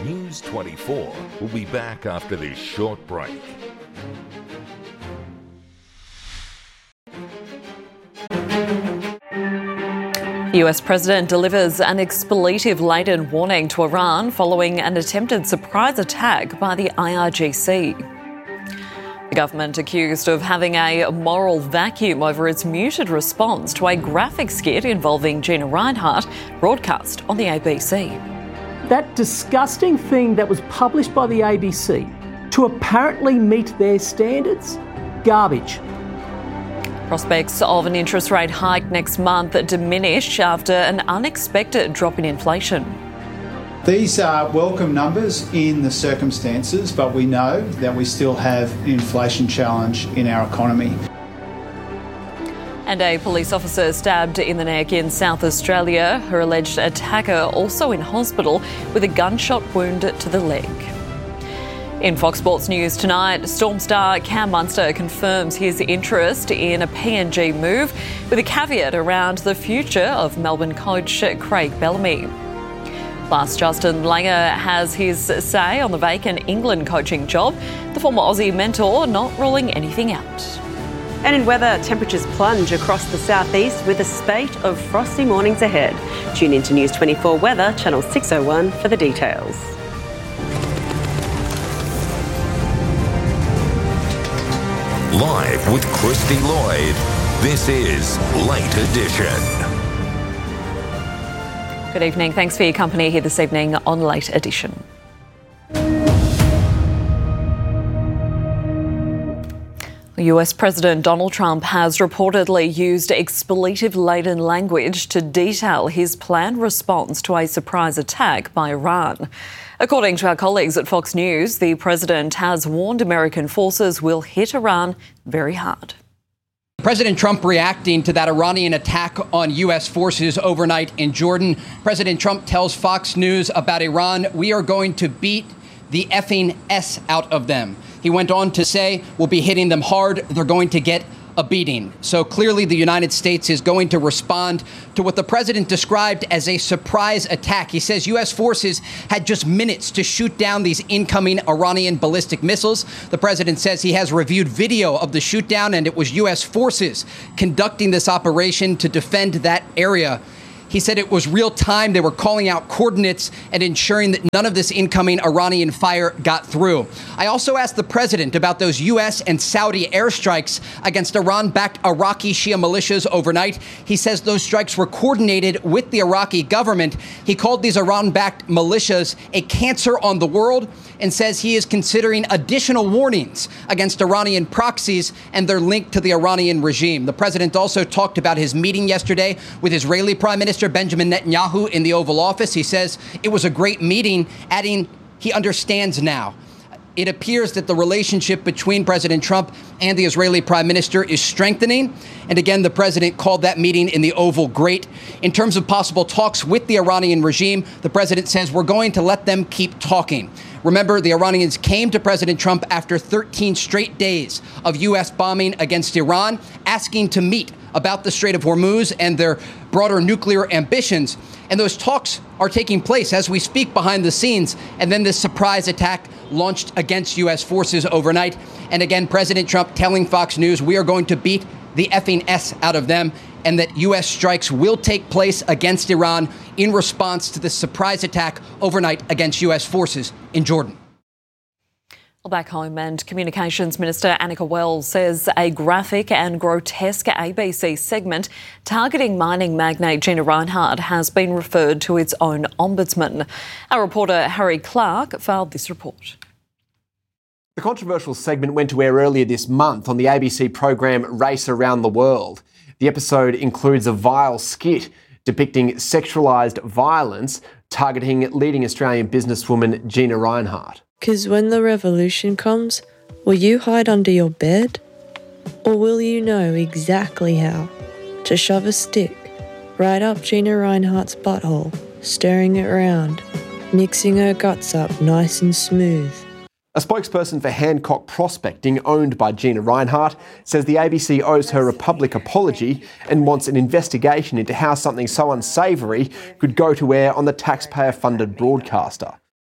News 24 will be back after this short break. The US President delivers an expletive-laden warning to Iran following an attempted surprise attack by the IRGC. The government accused of having a moral vacuum over its muted response to a graphic skit involving Gina Rinehart broadcast on the ABC. That disgusting thing that was published by the ABC to apparently meet their standards? Garbage. Prospects of an interest rate hike next month diminish after an unexpected drop in inflation. These are welcome numbers in the circumstances, but we know that we still have an inflation challenge in our economy. And a police officer stabbed in the neck in South Australia. Her alleged attacker also in hospital with a gunshot wound to the leg. In Fox Sports News tonight, Storm star Cam Munster confirms his interest in a PNG move with a caveat around the future of Melbourne coach Craig Bellamy. Plus, Justin Langer has his say on the vacant England coaching job. The former Aussie mentor not ruling anything out. And in weather, temperatures plunge across the southeast with a spate of frosty mornings ahead. Tune into News 24 Weather, Channel 601 for the details. Live with Christy Lloyd, this is Late Edition. Good evening. Thanks for your company here this evening on Late Edition. US President Donald Trump has reportedly used expletive-laden language to detail his planned response to a surprise attack by Iran. According to our colleagues at Fox News, the president has warned American forces will hit Iran very hard. President Trump reacting to that Iranian attack on U.S. forces overnight in Jordan. President Trump tells Fox News about Iran, "We are going to beat the effing S out of them." He went on to say, "We'll be hitting them hard. They're going to get a beating." So clearly the United States is going to respond to what the president described as a surprise attack. He says U.S. forces had just minutes to shoot down these incoming Iranian ballistic missiles. The president says he has reviewed video of the shoot down, and it was U.S. forces conducting this operation to defend that area. He said it was real time. They were calling out coordinates and ensuring that none of this incoming Iranian fire got through. I also asked the president about those U.S. and Saudi airstrikes against Iran-backed Iraqi Shia militias overnight. He says those strikes were coordinated with the Iraqi government. He called these Iran-backed militias a cancer on the world and says he is considering additional warnings against Iranian proxies and their link to the Iranian regime. The president also talked about his meeting yesterday with Israeli Prime Minister Benjamin Netanyahu in the Oval Office. He says it was a great meeting, adding he understands now. It appears that the relationship between President Trump and the Israeli Prime Minister is strengthening. And again, the president called that meeting in the Oval great. In terms of possible talks with the Iranian regime, the president says we're going to let them keep talking. Remember, the Iranians came to President Trump after 13 straight days of U.S. bombing against Iran, asking to meet about the Strait of Hormuz and their broader nuclear ambitions. And those talks are taking place as we speak behind the scenes. And then this surprise attack launched against U.S. forces overnight. And again, President Trump telling Fox News we are going to beat the effing S out of them, and that U.S. strikes will take place against Iran in response to this surprise attack overnight against U.S. forces in Jordan. Well, back home, and Communications Minister Annika Wells says a graphic and grotesque ABC segment targeting mining magnate Gina Rinehart has been referred to its own ombudsman. Our reporter Harry Clark filed this report. The controversial segment went to air earlier this month on the ABC program Race Around the World. The episode includes a vile skit depicting sexualised violence targeting leading Australian businesswoman Gina Rinehart. 'Cause when the revolution comes, will you hide under your bed? Or will you know exactly how to shove a stick right up Gina Rinehart's butthole, stirring it around, mixing her guts up nice and smooth? A spokesperson for Hancock Prospecting, owned by Gina Rinehart, says the ABC owes her a public apology and wants an investigation into how something so unsavoury could go to air on the taxpayer-funded broadcaster.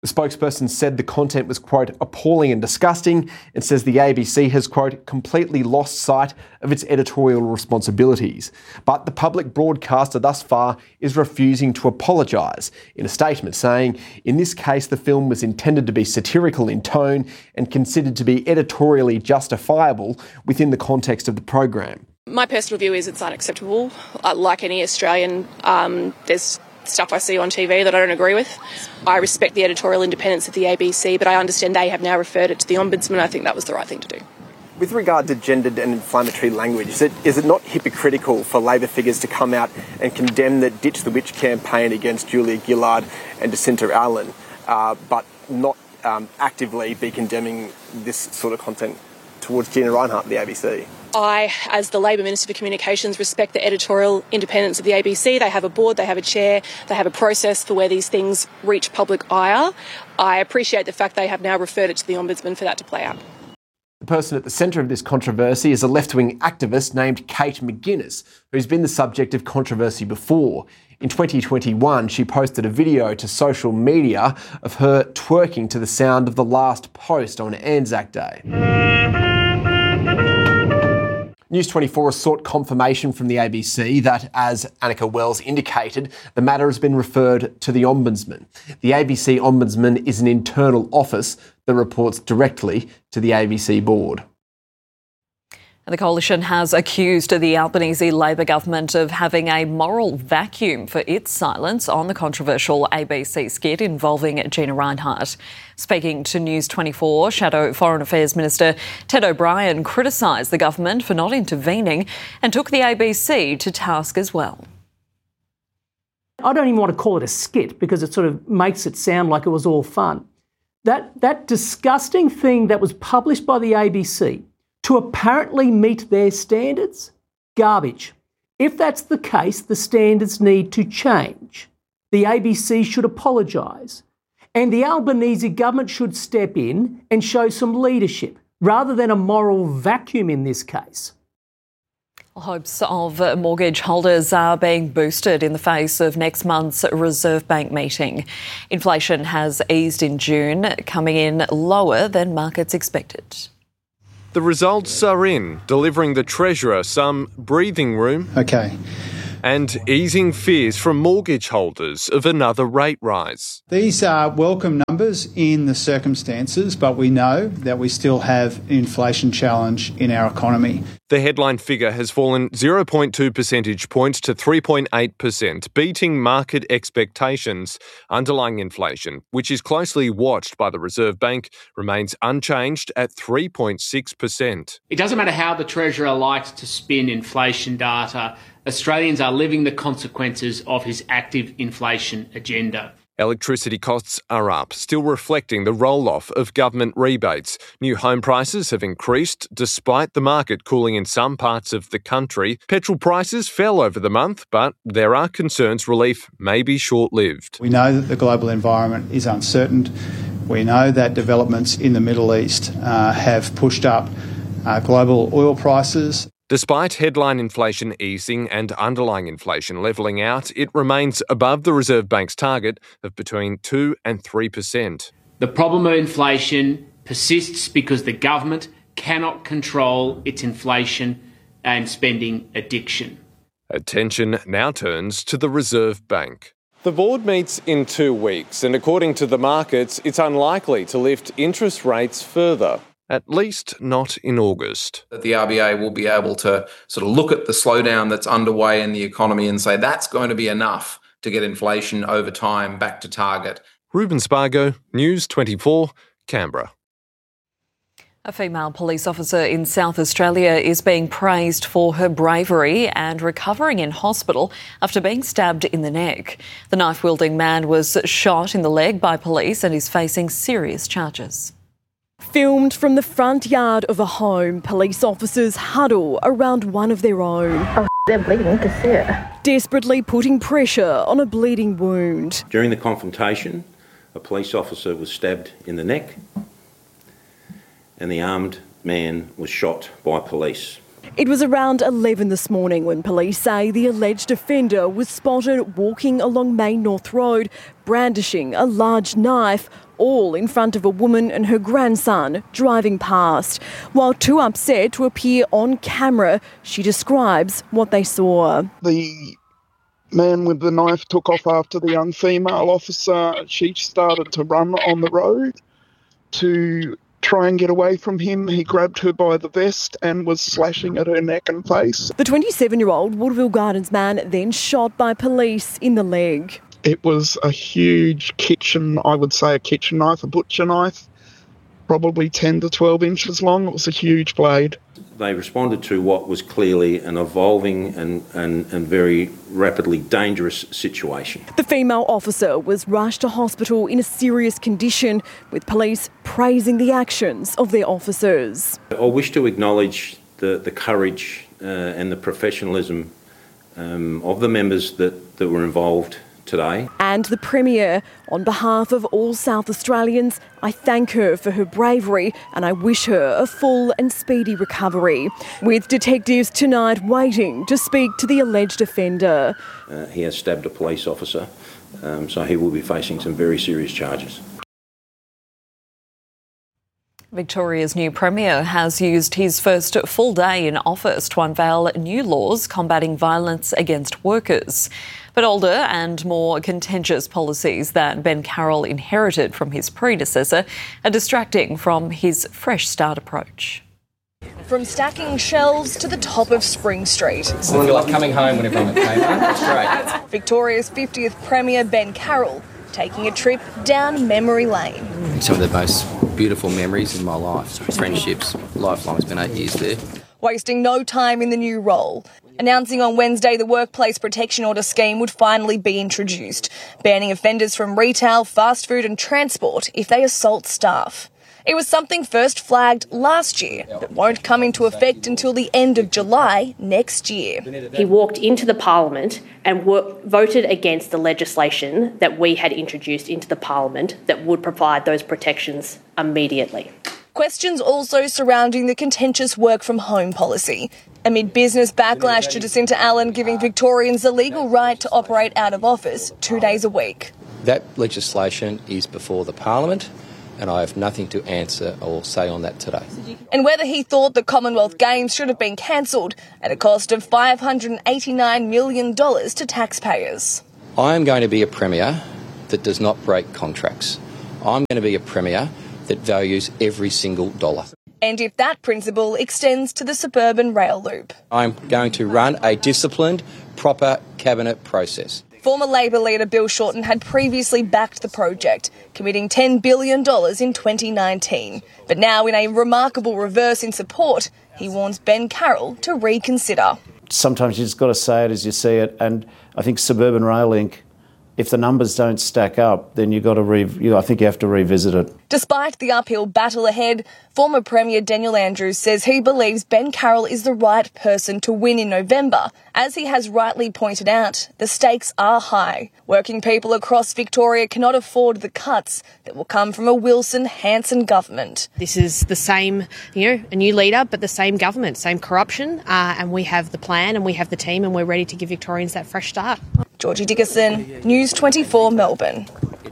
The spokesperson said the content was, quote, appalling and disgusting, and says the ABC has, quote, completely lost sight of its editorial responsibilities. But the public broadcaster thus far is refusing to apologise, in a statement saying, in this case the film was intended to be satirical in tone and considered to be editorially justifiable within the context of the program. My personal view is it's unacceptable. Like any Australian, there's stuff I see on TV that I don't agree with. I respect the editorial independence of the ABC, but I understand they have now referred it to the Ombudsman. I think that was the right thing to do. With regard to gendered and inflammatory language, is it not hypocritical for Labor figures to come out and condemn the Ditch the Witch campaign against Julia Gillard and Jacinta Allen, but not actively be condemning this sort of content towards Gina Rinehart, the ABC? I, as the Labor Minister for Communications, respect the editorial independence of the ABC. They have a board, they have a chair, they have a process for where these things reach public ire. I appreciate the fact they have now referred it to the Ombudsman for that to play out. The person at the centre of this controversy is a left-wing activist named Kate McGuinness, who's been the subject of controversy before. In 2021, she posted a video to social media of her twerking to the sound of The Last Post on Anzac Day. News 24 has sought confirmation from the ABC that, as Annika Wells indicated, the matter has been referred to the Ombudsman. The ABC Ombudsman is an internal office that reports directly to the ABC board. The Coalition has accused the Albanese Labor government of having a moral vacuum for its silence on the controversial ABC skit involving Gina Rinehart. Speaking to News 24, Shadow Foreign Affairs Minister Ted O'Brien criticised the government for not intervening and took the ABC to task as well. I don't even want to call it a skit because it sort of makes it sound like it was all fun. That disgusting thing that was published by the ABC to apparently meet their standards? Garbage. If that's the case, the standards need to change. The ABC should apologise. And the Albanese government should step in and show some leadership, rather than a moral vacuum in this case. Hopes of mortgage holders are being boosted in the face of next month's Reserve Bank meeting. Inflation has eased in June, coming in lower than markets expected. The results are in, delivering the Treasurer some breathing room. Okay. And easing fears from mortgage holders of another rate rise. These are welcome numbers in the circumstances, but we know that we still have an inflation challenge in our economy. The headline figure has fallen 0.2 percentage points to 3.8%, beating market expectations. Underlying inflation, which is closely watched by the Reserve Bank, remains unchanged at 3.6%. It doesn't matter how the Treasurer likes to spin inflation data. Australians are living the consequences of his active inflation agenda. Electricity costs are up, still reflecting the roll-off of government rebates. New home prices have increased despite the market cooling in some parts of the country. Petrol prices fell over the month, but there are concerns relief may be short-lived. We know that the global environment is uncertain. We know that developments in the Middle East have pushed up global oil prices. Despite headline inflation easing and underlying inflation levelling out, it remains above the Reserve Bank's target of between 2 and 3%. The problem of inflation persists because the government cannot control its inflation and spending addiction. Attention now turns to the Reserve Bank. The board meets in 2 weeks, and according to the markets, it's unlikely to lift interest rates further. At least not in August. The RBA will be able to sort of look at the slowdown that's underway in the economy and say that's going to be enough to get inflation over time back to target. Ruben Spargo, News 24, Canberra. A female police officer in South Australia is being praised for her bravery and recovering in hospital after being stabbed in the neck. The knife-wielding man was shot in the leg by police and is facing serious charges. Filmed from the front yard of a home, police officers huddle around one of their own. Oh, they're bleeding, to see it. Desperately putting pressure on a bleeding wound. During the confrontation, a police officer was stabbed in the neck and the armed man was shot by police. It was around 11 this morning when police say the alleged offender was spotted walking along Main North Road, brandishing a large knife, all in front of a woman and her grandson driving past. While too upset to appear on camera, she describes what they saw. The man with the knife took off after the young female officer. She started to run on the road to try and get away from him. He grabbed her by the vest and was slashing at her neck and face. The 27-year-old Woodville Gardens man then shot by police in the leg. It was a huge kitchen, I would say a kitchen knife, a butcher knife, probably 10 to 12 inches long. It was a huge blade. They responded to what was clearly an evolving and very rapidly dangerous situation. The female officer was rushed to hospital in a serious condition, with police praising the actions of their officers. I wish to acknowledge the courage and the professionalism of the members that were involved today. And the Premier, on behalf of all South Australians, I thank her for her bravery and I wish her a full and speedy recovery. With detectives tonight waiting to speak to the alleged offender. He has stabbed a police officer, so he will be facing some very serious charges. Victoria's new Premier has used his first full day in office to unveil new laws combating violence against workers. But older and more contentious policies that Ben Carroll inherited from his predecessor are distracting from his fresh start approach. From stacking shelves to the top of Spring Street. I feel like coming home whenever I'm at Kmart. It's great. Victoria's 50th Premier Ben Carroll taking a trip down memory lane. Some of the most beautiful memories in my life, friendships, lifelong. It's been 8 years there. Wasting no time in the new role. Announcing on Wednesday the Workplace Protection Order scheme would finally be introduced, banning offenders from retail, fast food and transport if they assault staff. It was something first flagged last year, but won't come into effect until the end of July next year. He walked into the Parliament and voted against the legislation that we had introduced into the Parliament that would provide those protections immediately. Questions also surrounding the contentious work from home policy, amid business backlash to Jacinta Allen giving Victorians the legal right to operate out of office 2 days a week. That legislation is before the Parliament, and I have nothing to answer or say on that today. And whether he thought the Commonwealth Games should have been cancelled at a cost of $589 million to taxpayers. I am going to be a Premier that does not break contracts. I'm going to be a Premier that values every single dollar. And if that principle extends to the suburban rail loop. I'm going to run a disciplined, proper cabinet process. Former Labor leader Bill Shorten had previously backed the project, committing $10 billion in 2019. But now, in a remarkable reverse in support, he warns Ben Carroll to reconsider. Sometimes you just got to say it as you see it, and I think Suburban Rail Link, if the numbers don't stack up, then I think you have to revisit it. Despite the uphill battle ahead, former Premier Daniel Andrews says he believes Ben Carroll is the right person to win in November. As he has rightly pointed out, the stakes are high. Working people across Victoria cannot afford the cuts that will come from a Wilson-Hanson government. This is the same, a new leader, but the same government, same corruption, and we have the plan and we have the team and we're ready to give Victorians that fresh start. Georgie Dickerson, News 24 Melbourne.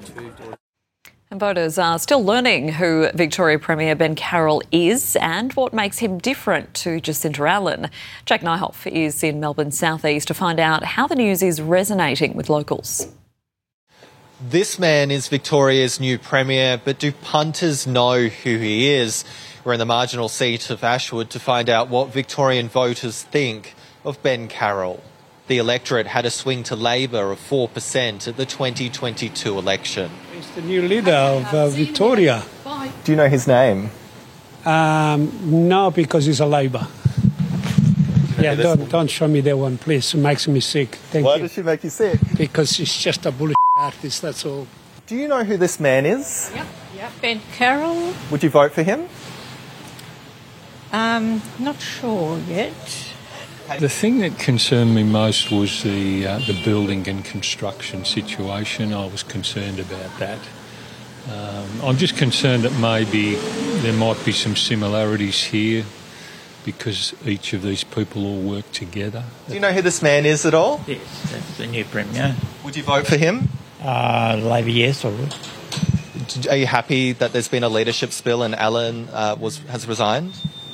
And voters are still learning who Victoria Premier Ben Carroll is and what makes him different to Jacinta Allen. Jack Nyhoff is in Melbourne South East to find out how the news is resonating with locals. This man is Victoria's new Premier, but do punters know who he is? We're in the marginal seat of Ashwood to find out what Victorian voters think of Ben Carroll. The electorate had a swing to Labor of 4% at the 2022 election. He's the new leader of Victoria. Do you know his name? No, because he's a Labor. Yeah, don't show me that one, please. It makes me sick. Thank you. Why does she make you sick? Because he's just a bullshit artist, that's all. Do you know who this man is? Yep. Ben Carroll. Would you vote for him? Not sure yet. The thing that concerned me most was the building and construction situation. I was concerned about that. I'm just concerned that maybe there might be some similarities here because each of these people all work together. Do you know who this man is at all? Yes, that's the new Premier. Would you vote for him? Labor, yes, I would. Are you happy that there's been a leadership spill and Alan has resigned?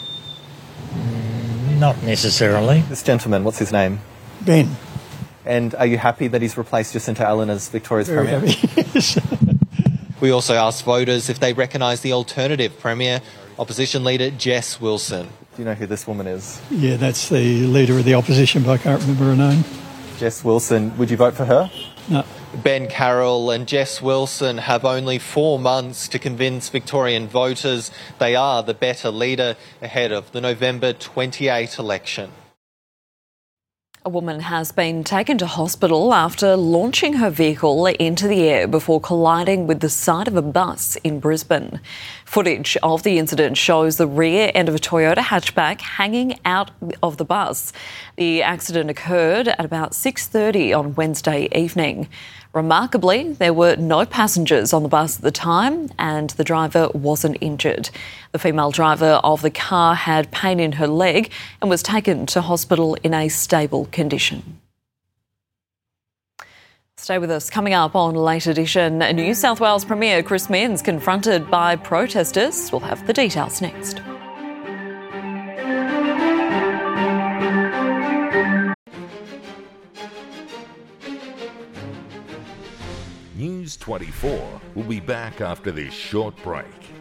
Not necessarily. This gentleman, what's his name? Ben. And are you happy that he's replaced Jacinta Allen as Victoria's Very Premier? happy, yes. We also asked voters if they recognise the alternative Premier, opposition leader Jess Wilson. Do you know who this woman is? Yeah, that's the leader of the opposition, but I can't remember her name. Jess Wilson. Would you vote for her? No. Ben Carroll and Jess Wilson have only 4 months to convince Victorian voters they are the better leader ahead of the November 28 election. A woman has been taken to hospital after launching her vehicle into the air before colliding with the side of a bus in Brisbane. Footage of the incident shows the rear end of a Toyota hatchback hanging out of the bus. The accident occurred at about 6:30 on Wednesday evening. Remarkably, there were no passengers on the bus at the time and the driver wasn't injured. The female driver of the car had pain in her leg and was taken to hospital in a stable condition. Stay with us. Coming up on Late Edition, New South Wales Premier Chris Minns confronted by protesters. We'll have the details next. News 24 will be back after this short break.